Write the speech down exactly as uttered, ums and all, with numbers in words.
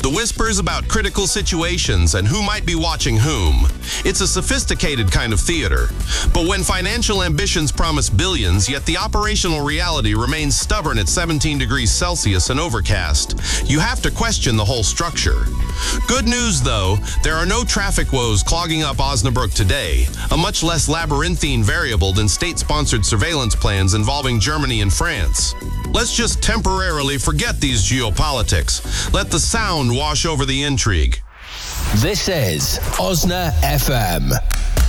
The whispers about critical situations and who might be watching whom. It's a sophisticated kind of theater. But when financial ambitions promise billions, yet the operational reality remains stubborn at seventeen degrees Celsius and overcast, you have to question the whole structure. Good news, though, there are no traffic woes clogging up Osnabrück today, a much less labyrinthine variable than state-sponsored surveillance plans involving Germany and France. Let's just temporarily forget these geopolitics. Let the sound wash over the intrigue. This is Osna F M.